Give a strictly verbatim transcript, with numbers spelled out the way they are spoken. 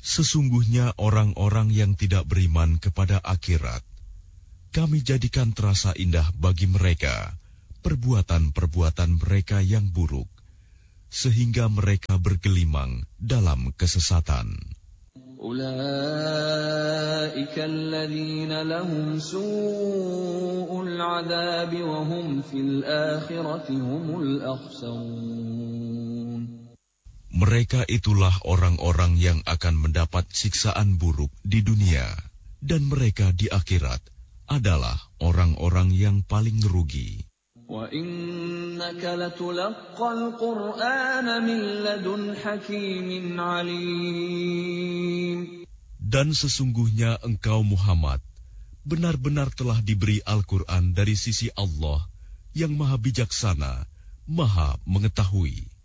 Sesungguhnya orang-orang yang tidak beriman kepada akhirat, kami jadikan terasa indah bagi mereka perbuatan-perbuatan mereka yang buruk, sehingga mereka bergelimang dalam kesesatan. Ulaika alladzina lahum su'ul 'adzabi wa hum fil akhirati humul akhsarun. Mereka itulah orang-orang yang akan mendapat siksaan buruk di dunia, dan mereka di akhirat adalah orang-orang yang paling rugi. Wa innaka latulaqqal Qur'ana min ladun hakimin 'alim. Dan sesungguhnya engkau Muhammad benar-benar telah diberi Al-Quran dari sisi Allah yang Maha Bijaksana, Maha Mengetahui.